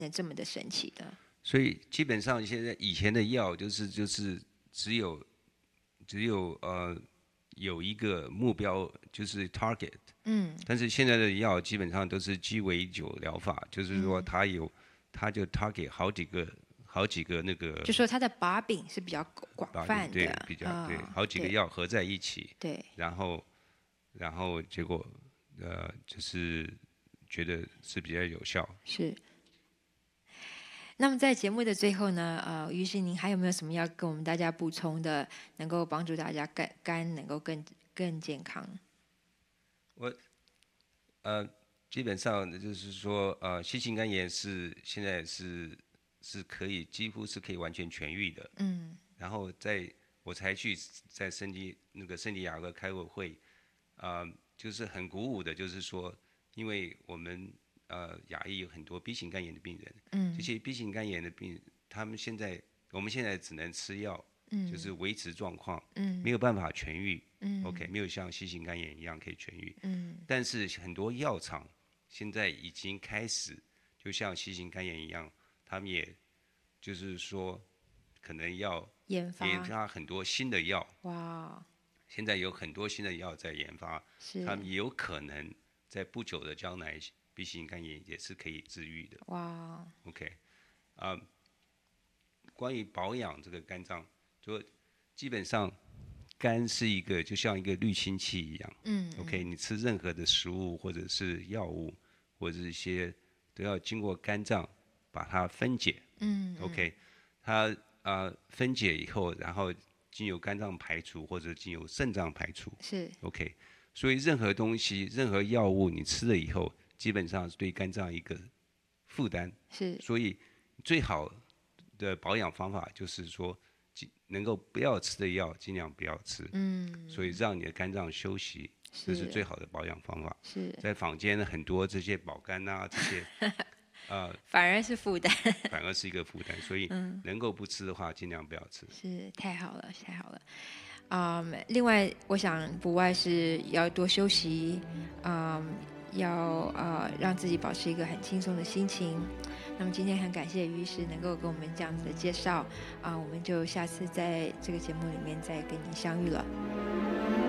这么的神奇的？ 所以基本上现在以前的药就是只有有一个目标就是 target，但是现在的药基本上都是鸡尾酒疗法，就是说它就 target 好几个那个就说它的把柄是比较广泛的， 对，比较对，好几个药合在一起， 对， 然后结果就是觉得是比较有效。 是。那么在节目的最后呢，于是您还有没有什么要跟我们大家补充的，能够帮助大家肝能够更健康？ 我基本上就是说，C 型肝炎现在是可以几乎是可以完全痊愈的。然后我才去在圣地亚哥开过会，就是很鼓舞的，就是说，因为我们亚裔有很多 B 型肝炎的病人，这些 B 型肝炎的病人，我们现在只能吃药，就是维持状况，没有办法痊愈，OK， 没有像 C 型肝炎一样可以痊愈，但是很多药厂现在已经开始，就像 C 型肝炎一样，他们也就是说，可能要研发很多新的药。 哇！ 现在有很多新的药在研发，他们也有可能在不久的将来 B 型肝炎也是可以治愈的。 哇 ！OK， 关于保养这个肝脏，就基本上肝是一个就像一个滤清器一样。OK， 你吃任何的食物或者是药物或者是一些都要经过肝脏把它分解。OK， 它分解以后，然后经由肝脏排除或者经由肾脏排除。 是 OK， 所以任何东西、任何药物你吃了以后，基本上是对肝脏一个负担。 是， 所以最好的保养方法就是说，能够不要吃的药尽量不要吃。所以让你的肝脏休息，这是最好的保养方法。 是在坊间很多这些保肝啊这些。 反而是负担， 反而是一个负担，所以能够不吃的话，尽量不要吃。 是太好了，太好了。另外，我想不外是要多休息，要让自己保持一个很轻松的心情。那么今天很感谢于医师能够跟我们这样子的介绍，我们就下次在这个节目里面再跟您相遇了。